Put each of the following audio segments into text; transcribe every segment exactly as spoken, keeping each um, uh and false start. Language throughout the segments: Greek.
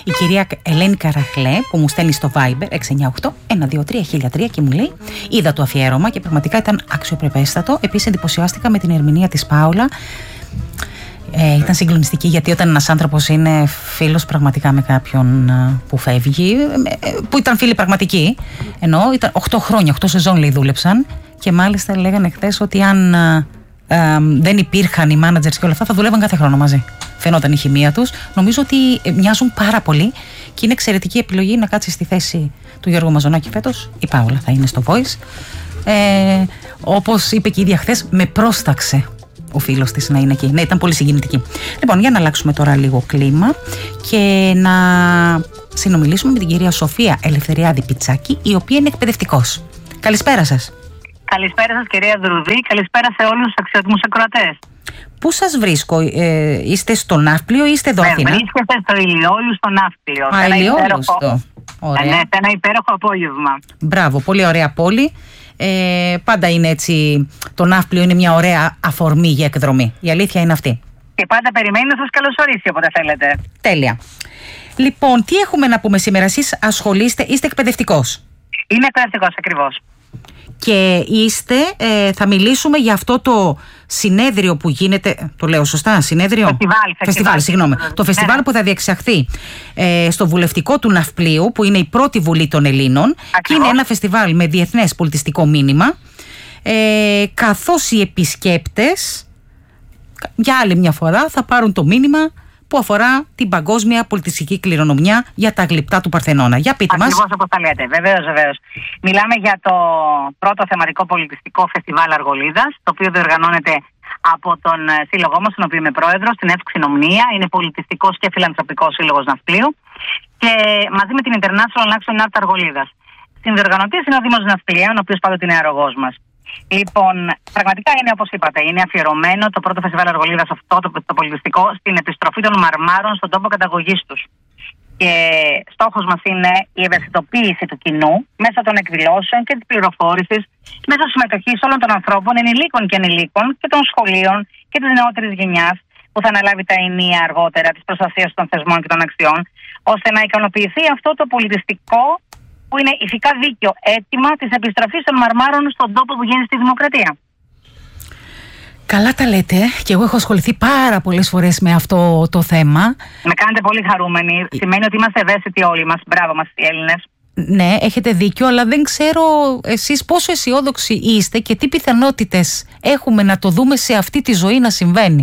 η κυρία Ελένη Καραχλέ, που μου στέλνει στο Viber έξι εννιά οκτώ ένα δύο τρία χίλια τρία και μου λέει: είδα το αφιέρωμα και πραγματικά ήταν αξιοπρεπέστατο. Επίσης εντυπωσιάστηκα με την ερμηνεία της Πάολα. Ε, ήταν συγκλονιστική, γιατί όταν ένας άνθρωπος είναι φίλος πραγματικά με κάποιον που φεύγει, που ήταν φίλοι πραγματικοί, ενώ ήταν οκτώ χρόνια, οκτώ σεζόν λέει δούλεψαν, και μάλιστα λέγανε χθες ότι αν ε, ε, δεν υπήρχαν οι μάνατζερς και όλα αυτά θα δουλεύαν κάθε χρόνο μαζί. Φαινόταν η χημεία τους. Νομίζω ότι μοιάζουν πάρα πολύ και είναι εξαιρετική επιλογή να κάτσει στη θέση του Γιώργου Μαζονάκη φέτος. Η Πάολα θα είναι στο Voice. Ε, όπως είπε και η ίδια χθες, με πρόσταξε ο φίλος της να είναι εκεί. Ναι, ήταν πολύ συγκινητική. Λοιπόν, για να αλλάξουμε τώρα λίγο κλίμα και να συνομιλήσουμε με την κυρία Σοφία Ελευθεριάδη Πιτσάκη, η οποία είναι εκπαιδευτικός. Καλησπέρα σας. Καλησπέρα σας, κυρία Δρουδή. Καλησπέρα σε όλους τους αξιότιμους ακροατές. Πού σας βρίσκω, ε, είστε στο Ναύπλιο ή είστε εδώ Αθήνα? Βρίσκεστε στο Ηλιόλου στο Ναύπλιο. Α, Ηλιόλου στο. Ωραία. Ναι, σε ένα υπέροχο απόγευμα. Μπράβο, πολύ ωραία πόλη. Ε, πάντα είναι έτσι, το Ναύπλιο είναι μια ωραία αφορμή για εκδρομή. Η αλήθεια είναι αυτή. Και πάντα περιμένει να σας καλωσορίσει όποτε θέλετε. Τέλεια. Λοιπόν, τι έχουμε να πούμε σήμερα? Εσείς ασχολείστε, είστε εκπαιδευτικός? Είμαι εκπαιδευτικός ακριβώς. Και είστε, ε, θα μιλήσουμε για αυτό το συνέδριο που γίνεται, το λέω σωστά, συνέδριο? Φεστιβάλ, φεστιβάλ, φεστιβάλ συγγνώμη. Ναι. Το φεστιβάλ ναι. που θα διεξαχθεί ε, στο Βουλευτικό του Ναυπλίου, που είναι η πρώτη Βουλή των Ελλήνων. Ακριβώς. Και είναι ένα φεστιβάλ με διεθνές πολιτιστικό μήνυμα, ε, καθώς οι επισκέπτες για άλλη μια φορά θα πάρουν το μήνυμα που αφορά την παγκόσμια πολιτιστική κληρονομιά για τα γλυπτά του Παρθενώνα. Για πείτε μας. Ακριβώς όπως τα λέτε. Βεβαίως, βεβαίως. Μιλάμε για το πρώτο θεματικό πολιτιστικό φεστιβάλ Αργολίδας, το οποίο διοργανώνεται από τον σύλλογό μας, τον οποίο είμαι πρόεδρος, την Εύξηνο Μνία. Είναι πολιτιστικός και φιλανθρωπικός σύλλογος Ναυπλίου. Και μαζί με την International Action Art Αργολίδας. Συνδιοργανωτής είναι ο Δήμος Ναυπλίων, ο οποίος πάντοτε είναι αρρωγός μας. Λοιπόν, πραγματικά είναι όπως είπατε, είναι αφιερωμένο το πρώτο φεστιβάλ Αργολίδας, αυτό το, το πολιτιστικό, στην επιστροφή των μαρμάρων στον τόπο καταγωγής τους. Και στόχος μας είναι η ευαισθητοποίηση του κοινού μέσω των εκδηλώσεων και της πληροφόρησης, μέσω συμμετοχής όλων των ανθρώπων, ενηλίκων και ανηλίκων και των σχολείων και της νεότερης γενιάς που θα αναλάβει τα ενία αργότερα της προστασίας των θεσμών και των αξιών, ώστε να ικανοποιηθεί αυτό το πολιτιστικό, που είναι ηθικά δίκαιο αίτημα της επιστροφής των μαρμάρων στον τόπο που γίνει στη δημοκρατία. Καλά τα λέτε, και εγώ έχω ασχοληθεί πάρα πολλές φορές με αυτό το θέμα. Με κάνετε πολύ χαρούμενοι. Σημαίνει ότι είμαστε ευαίσθητοι όλοι μας. Μπράβο μας οι Έλληνες. Ναι, έχετε δίκιο, αλλά δεν ξέρω εσείς πόσο αισιόδοξοι είστε και τι πιθανότητες έχουμε να το δούμε σε αυτή τη ζωή να συμβαίνει.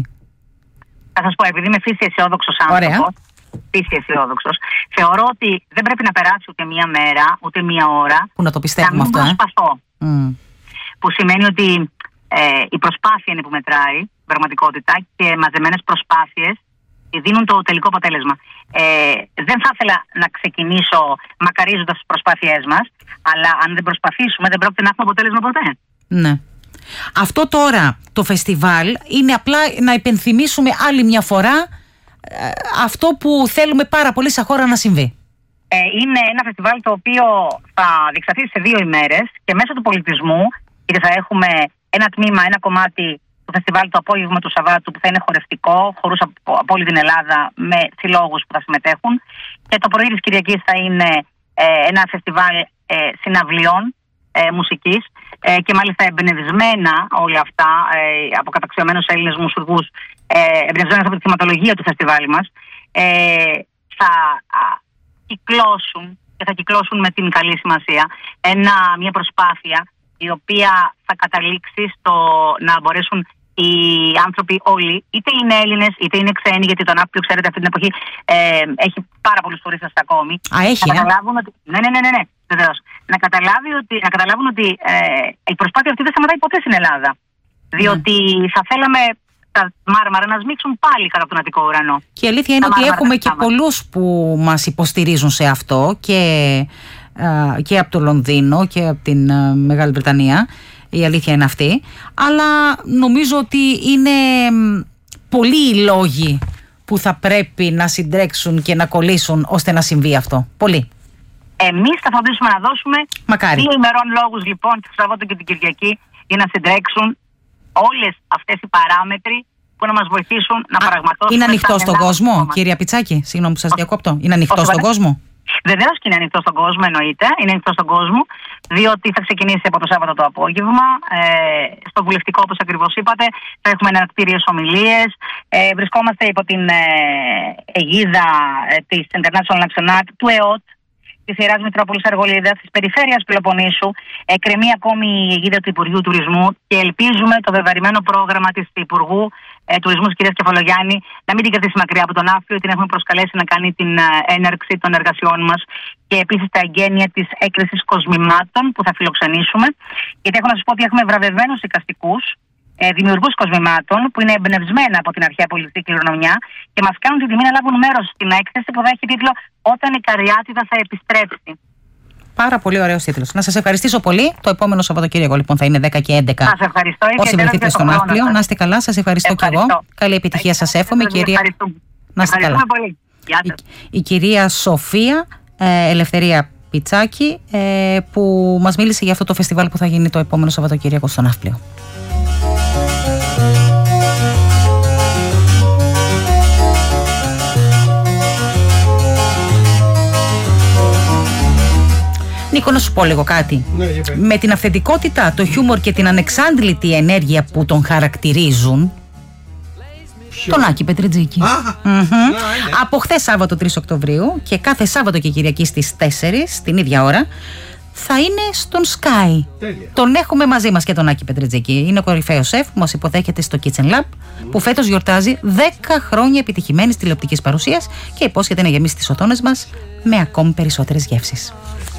Θα σας πω, επειδή είμαι φύση αισιόδοξος άνθρωπος, φύση αισιόδοξος, θεωρώ ότι δεν πρέπει να περάσει ούτε μία μέρα, ούτε μία ώρα που να το πιστεύουμε αυτό, να μην προσπαθώ. Ε? Mm. Που σημαίνει ότι ε, η προσπάθεια είναι που μετράει, πραγματικότητα, και μαζεμένες προσπάθειες δίνουν το τελικό αποτέλεσμα. Ε, δεν θα ήθελα να ξεκινήσω μακαρίζοντας τις προσπάθειές μας, αλλά αν δεν προσπαθήσουμε δεν πρόκειται να έχουμε αποτέλεσμα ποτέ. Ναι. Αυτό τώρα το φεστιβάλ είναι απλά να υπενθυμίσουμε άλλη μια φορά ε, αυτό που θέλουμε πάρα πολύ σαν χώρα να συμβεί. Ε, είναι ένα φεστιβάλ το οποίο θα διεξαχθεί σε δύο ημέρες και μέσω του πολιτισμού, γιατί θα έχουμε ένα τμήμα, ένα κομμάτι του φεστιβάλ το απόγευμα του Σαββάτου που θα είναι χορευτικό, χορούς από, από όλη την Ελλάδα με συλλόγους που θα συμμετέχουν, και το πρωί της Κυριακής θα είναι ε, ένα φεστιβάλ ε, συναυλιών ε, μουσικής ε, και μάλιστα εμπνευσμένα όλα αυτά ε, από καταξιωμένους Έλληνες μουσουργούς, ε, εμπνευσμένα από τη θεματολογία του φεστιβάλ μας, ε, θα α, κυκλώσουν και θα κυκλώσουν με την καλή σημασία ένα, μια προσπάθεια η οποία θα καταλήξει στο να μπορέσουν οι άνθρωποι όλοι, είτε είναι Έλληνες είτε είναι ξένοι, γιατί το Ναύπλιο, ξέρετε, αυτή την εποχή ε, έχει πάρα πολλούς τουρίστες ακόμη. Α, έχει, να ε? καταλάβουν ότι. Ναι, ναι, ναι, ναι, ναι βεβαίως. Να, ότι, να καταλάβουν ότι ε, η προσπάθεια αυτή δεν σταματάει ποτέ στην Ελλάδα. Διότι mm. θα θέλαμε τα μάρμαρα να σμίξουν πάλι κάτω από τον Αττικό ουρανό. Και η αλήθεια είναι τα ότι έχουμε και πολλούς που μας υποστηρίζουν σε αυτό, και, α, και από το Λονδίνο και από την α, Μεγάλη Βρετανία. Η αλήθεια είναι αυτή. Αλλά νομίζω ότι είναι πολλοί οι λόγοι που θα πρέπει να συντρέξουν και να κολλήσουν ώστε να συμβεί αυτό. Πολλοί. Εμείς θα φροντίσουμε να δώσουμε Μακάρι. δύο ημερών λόγους λοιπόν, το Σαββάτο και την Κυριακή, για να συντρέξουν όλες αυτές οι παράμετροι που να μας βοηθήσουν να Α, πραγματώσουμε. Είναι ανοιχτό στον κόσμο, κυρία Πιτσάκη, συγγνώμη που σας διακόπτω. Είναι ανοιχτό στον κόσμο. Βεβαίως και είναι ανοιχτό στον κόσμο, εννοείται. Είναι ανοιχτό στον κόσμο, διότι θα ξεκινήσει από το Σάββατο το απόγευμα. Ε, στο βουλευτικό, όπως ακριβώς είπατε, θα έχουμε εναρκτήριες ομιλίες. Ε, βρισκόμαστε υπό την ε, αιγίδα ε, της International Action Act, του ΕΟΤ, της Ιεράς Μητρόπολης Αργολίδας, της Περιφέρειας Πελοποννήσου. Εκκρεμεί ακόμη η αιγίδα του Υπουργείου Τουρισμού και ελπίζουμε το βεβαρημένο πρόγραμμα της Υπουργού ε, Τουρισμού της κυρίας Κεφαλογιάννη να μην την κρατήσει μακριά από τον Ναύπλιο. Την έχουμε προσκαλέσει να κάνει την ε, έναρξη των εργασιών μας και επίσης τα εγγένεια της έκρησης κοσμημάτων που θα φιλοξενήσουμε. Γιατί έχω να σας πω ότι έχουμε βραβευμένους εικαστικούς, ε, δημιουργούς κοσμημάτων που είναι εμπνευσμένα από την αρχαία πολιτιστική κληρονομιά και μας κάνουν την τιμή να λάβουν μέρος στην έκθεση που θα έχει τίτλο «Όταν η Καριάτιδα θα επιστρέψει». Πάρα πολύ ωραίος τίτλος. Να σας ευχαριστήσω πολύ. Το επόμενο Σαββατοκύριακο λοιπόν θα είναι δέκα και έντεκα. Σας ευχαριστώ. Όσοι βρεθείτε στο Ναύπλιο, να είστε καλά. Σας ευχαριστώ, ευχαριστώ. και εγώ. Καλή επιτυχία σας εύχομαι, κυρία. Να είστε καλά. Πολύ. Η, η κυρία Σοφία ε, Ελευθερία Πιτσάκη, ε, που μας μίλησε για αυτό το φεστιβάλ που θα γίνει το επόμενο Σαββατοκύριακο στο Ναύπλιο. Νίκο, να σου πω λίγο κάτι. Ναι, με την αυθεντικότητα, το χιούμορ και την ανεξάντλητη ενέργεια που τον χαρακτηρίζουν, Ποιο? τον Άκη Πετρετζίκη. Mm-hmm. Ναι, από χθες Σάββατο τρεις Οκτωβρίου και κάθε Σάββατο και Κυριακή στις τέσσερις την ίδια ώρα θα είναι στον Sky. Τέλεια. Τον έχουμε μαζί μας και τον Άκη Πετρετζίκη. Είναι ο κορυφαίος σεφ που μας υποδέχεται στο Kitchen Lab, mm. που φέτος γιορτάζει δέκα χρόνια επιτυχημένης τηλεοπτικής παρουσίας και υπόσχεται να γεμίσει τις οθόνες μας με ακόμη περισσότερες γεύσεις.